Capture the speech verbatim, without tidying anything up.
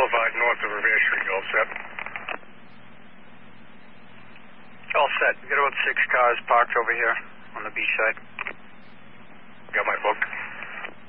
Boulevard north of Revere Street. You all set? All set. We got about six cars parked over here on the beach side. Got my book?